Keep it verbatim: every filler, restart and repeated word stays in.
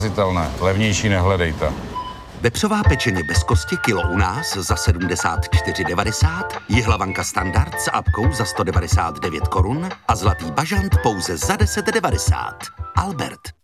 Levnější nehledejte. Vepřová pečeně bez kosti kilo u nás za sedmdesát čtyři devadesát, jihlavanka standard s apkou za sto devadesát devět korun a zlatý bažant pouze za deset devadesát. Albert.